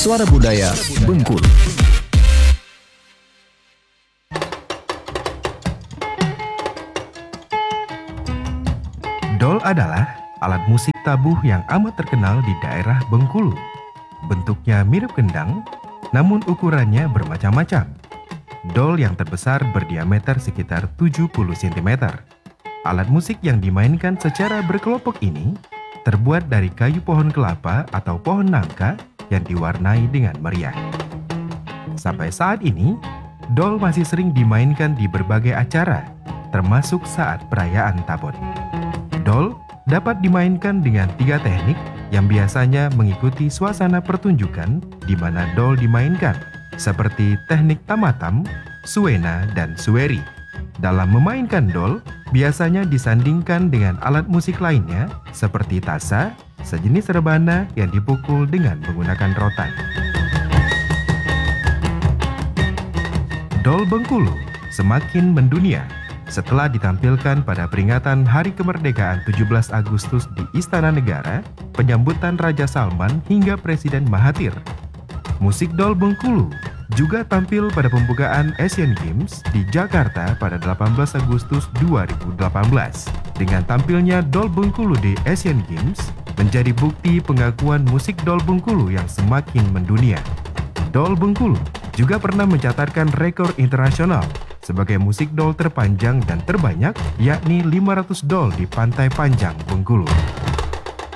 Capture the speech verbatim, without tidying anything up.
Suara Budaya Bengkulu. Dol adalah alat musik tabuh yang amat terkenal di daerah Bengkulu. Bentuknya mirip kendang, namun ukurannya bermacam-macam. Dol yang terbesar berdiameter sekitar tujuh puluh sentimeter. Alat musik yang dimainkan secara berkelompok ini terbuat dari kayu pohon kelapa atau pohon nangka yang diwarnai dengan meriah. Sampai saat ini, dol masih sering dimainkan di berbagai acara, termasuk saat perayaan Tabon. Dol dapat dimainkan dengan tiga teknik yang biasanya mengikuti suasana pertunjukan di mana dol dimainkan, seperti teknik tamatam, suena, dan sueri. Dalam memainkan dol, biasanya disandingkan dengan alat musik lainnya seperti tasa, sejenis rebana yang dipukul dengan menggunakan rotan. Dol Bengkulu semakin mendunia setelah ditampilkan pada peringatan Hari Kemerdekaan tujuh belas Agustus di Istana Negara, penyambutan Raja Salman hingga Presiden Mahathir. Musik dol Bengkulu juga tampil pada pembukaan Asian Games di Jakarta pada delapan belas Agustus dua ribu delapan belas. Dengan tampilnya dol Bengkulu di Asian Games, menjadi bukti pengakuan musik dol Bengkulu yang semakin mendunia. Dol Bengkulu juga pernah mencatatkan rekor internasional sebagai musik dol terpanjang dan terbanyak, yakni lima ratus dol di Pantai Panjang, Bengkulu.